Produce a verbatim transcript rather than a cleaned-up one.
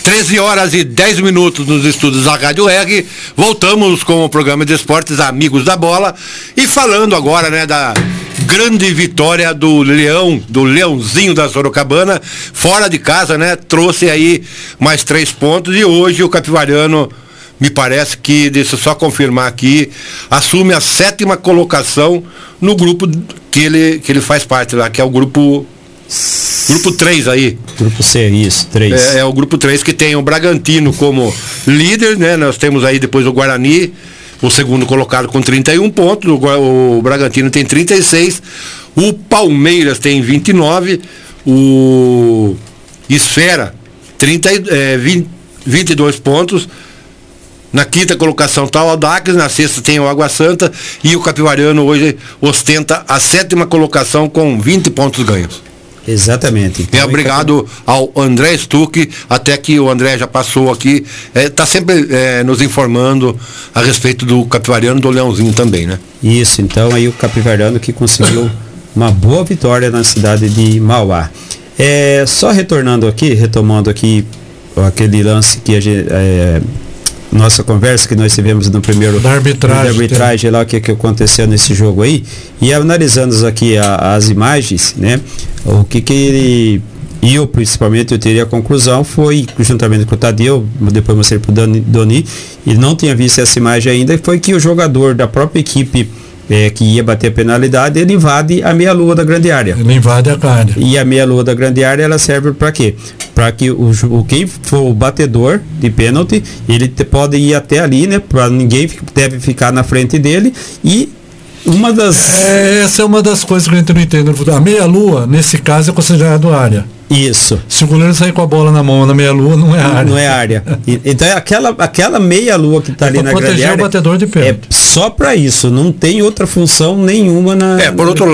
treze horas e dez minutos nos estúdios da Rádio R. Voltamos com o programa de esportes Amigos da Bola. E falando agora, né, da grande vitória do Leão, do Leãozinho da Sorocabana, fora de casa, né? Trouxe aí mais três pontos e hoje o Capivariano, me parece que, deixa eu só confirmar aqui, assume a sétima colocação no grupo que ele, que ele faz parte lá, que é o grupo... Grupo três aí. Grupo C, isso, três. É, é o grupo três que tem o Bragantino como líder, né? Nós temos aí depois o Guarani, o segundo colocado com trinta e um pontos, o, o Bragantino tem trinta e seis, o Palmeiras tem vinte e nove, o Esfera trinta, é, vinte, vinte e dois pontos. Na quinta colocação está o Audax, na sexta tem o Água Santa e o Capivariano hoje ostenta a sétima colocação com vinte pontos ganhos. Exatamente. Então, é obrigado ao André Stuck, até que o André já passou aqui, está é, sempre é, nos informando a respeito do Capivariano, do Leãozinho também, né? Isso, então aí o Capivariano que conseguiu uma boa vitória na cidade de Mauá. É, só retornando aqui, retomando aqui aquele lance que a gente... É, nossa conversa que nós tivemos no primeiro da arbitragem, da arbitragem lá, o que, que aconteceu nesse jogo aí, e analisando aqui a, as imagens, né, o que que ele, e eu principalmente eu teria a conclusão foi, juntamente com o Tadeu, depois mostrei pro Doni, Doni, e não tinha visto essa imagem ainda, foi que o jogador da própria equipe É, que ia bater a penalidade, ele invade a meia-lua da grande área. Ele invade a área. E a meia-lua da grande área, ela serve para quê? Para que o, o quem for o batedor de pênalti, ele te, pode ir até ali, né? Para ninguém deve ficar na frente dele. E uma das... É, essa é uma das coisas que a gente não entende. A meia-lua, nesse caso, é considerado área. Isso. Se o goleiro sair com a bola na mão na meia-lua, não é área. Não é área. E, então, aquela, aquela meia-lua que está é ali na grande área... proteger o batedor de pênalti. É só para isso. Não tem outra função nenhuma na... É, por outro na,